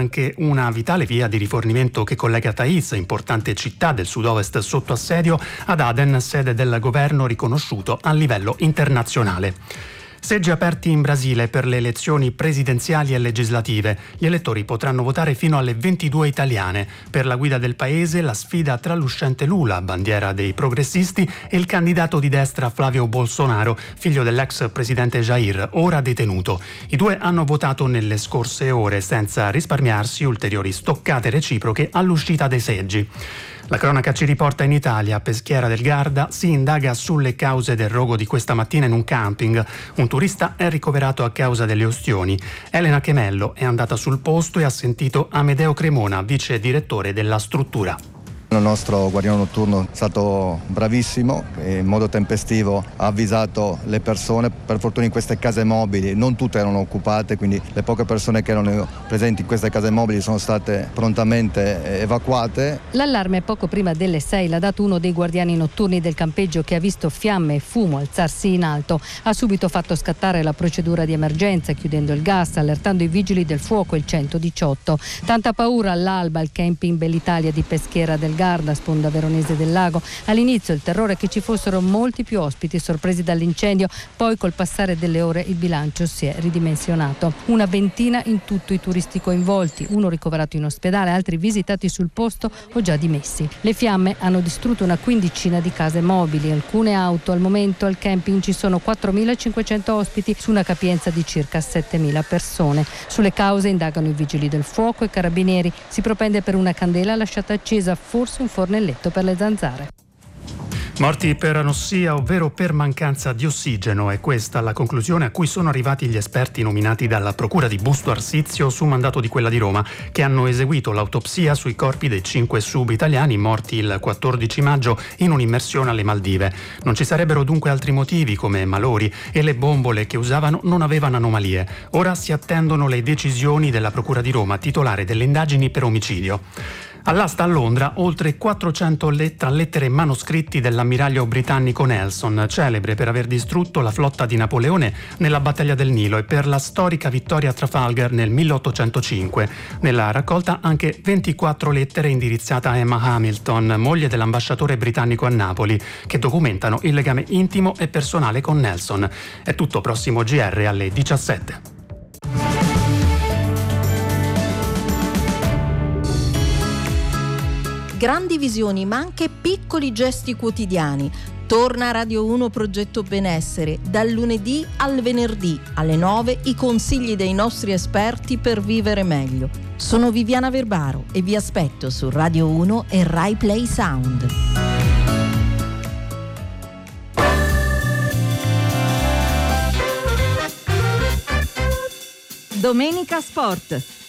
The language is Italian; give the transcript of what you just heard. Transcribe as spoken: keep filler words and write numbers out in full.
anche una vitale via di rifornimento che collega Taiz, importante città del sud-ovest sotto assedio, ad Aden, sede del governo riconosciuto a livello internazionale. Seggi aperti in Brasile per le elezioni presidenziali e legislative. Gli elettori potranno votare fino alle ventidue italiane. Per la guida del paese la sfida tra l'uscente Lula, bandiera dei progressisti, e il candidato di destra Flavio Bolsonaro, figlio dell'ex presidente Jair, ora detenuto. I due hanno votato nelle scorse ore senza risparmiarsi ulteriori stoccate reciproche all'uscita dei seggi. La cronaca ci riporta in Italia. A Peschiera del Garda si indaga sulle cause del rogo di questa mattina in un camping. Un turista è ricoverato a causa delle ustioni. Elena Chemello è andata sul posto e ha sentito Amedeo Cremona, vice direttore della struttura. Il nostro guardiano notturno è stato bravissimo e in modo tempestivo ha avvisato le persone. Per fortuna in queste case mobili non tutte erano occupate, quindi le poche persone che erano presenti in queste case mobili sono state prontamente evacuate. L'allarme poco prima delle sei l'ha dato uno dei guardiani notturni del campeggio, che ha visto fiamme e fumo alzarsi in alto. Ha subito fatto scattare la procedura di emergenza, chiudendo il gas, allertando i vigili del fuoco e il centodiciotto. Tanta paura all'alba al camping Bell'Italia di Peschiera del Garda, sponda veronese del lago. All'inizio il terrore che ci fossero molti più ospiti sorpresi dall'incendio, poi col passare delle ore il bilancio si è ridimensionato. Una ventina in tutto i turisti coinvolti, uno ricoverato in ospedale, altri visitati sul posto o già dimessi. Le fiamme hanno distrutto una quindicina di case mobili, alcune auto. Al momento al camping ci sono quattromilacinquecento ospiti su una capienza di circa settemila persone. Sulle cause indagano i vigili del fuoco e carabinieri. Si propende per una candela lasciata accesa, forse un fornelletto per le zanzare. Morti per anossia, ovvero per mancanza di ossigeno. È questa la conclusione a cui sono arrivati gli esperti nominati dalla Procura di Busto Arsizio su mandato di quella di Roma, che hanno eseguito l'autopsia sui corpi dei cinque sub-italiani morti il quattordici maggio in un'immersione alle Maldive. Non ci sarebbero dunque altri motivi come malori, e le bombole che usavano non avevano anomalie. Ora si attendono le decisioni della Procura di Roma, titolare delle indagini per omicidio. All'asta a Londra oltre quattrocento let- lettere manoscritti dell'ammiraglio britannico Nelson, celebre per aver distrutto la flotta di Napoleone nella battaglia del Nilo e per la storica vittoria a Trafalgar nel milleottocentocinque. Nella raccolta anche ventiquattro lettere indirizzate a Emma Hamilton, moglie dell'ambasciatore britannico a Napoli, che documentano il legame intimo e personale con Nelson. È tutto, prossimo G R alle diciassette. Grandi visioni, ma anche piccoli gesti quotidiani. Torna Radio uno Progetto Benessere, dal lunedì al venerdì alle nove, i consigli dei nostri esperti per vivere meglio. Sono Viviana Verbaro e vi aspetto su Radio uno e Rai Play Sound. Domenica Sport.